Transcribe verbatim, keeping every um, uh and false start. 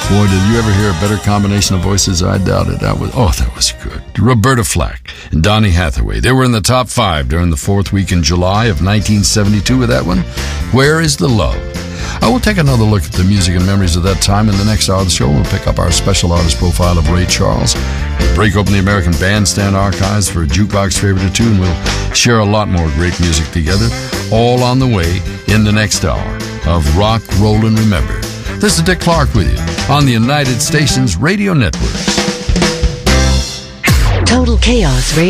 Boy, did you ever hear a better combination of voices? I doubt it. That was, oh, that was good. Roberta Flack and Donny Hathaway. They were in the top five during the fourth week in July of nineteen seventy-two with that one, Where is the Love? I will take another look at the music and memories of that time in the next hour of the show. We'll pick up our special artist profile of Ray Charles, we'll break open the American Bandstand archives for a jukebox favorite or two, and we'll share a lot more great music together, all on the way in the next hour of Rock, Rollin' Remember. This is Dick Clark with you on the United Stations Radio Networks. Total Chaos Radio.